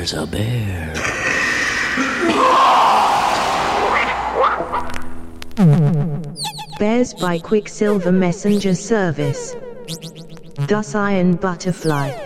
There's a bear. Bears by Quicksilver Messenger Service. Das Iron Butterfly.